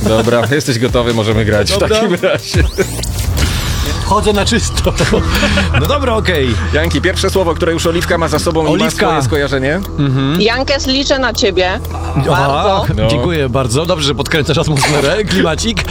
Dobra, jesteś gotowy, możemy grać w takim razie. Chodzę na czysto. No dobra, okej. Janki, pierwsze słowo, które już Oliwka ma za sobą i ma Oliwka. swoje skojarzenie. Jankes, liczę na ciebie. Bardzo. Dziękuję bardzo. Dobrze, że podkręcasz atmosferę, klimacik.